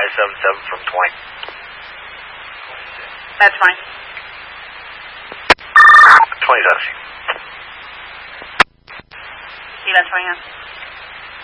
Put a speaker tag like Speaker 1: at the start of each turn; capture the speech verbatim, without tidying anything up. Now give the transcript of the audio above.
Speaker 1: five seven seven from twenty.
Speaker 2: That's fine.
Speaker 1: twenty seventeen.
Speaker 2: Event twenty-nine.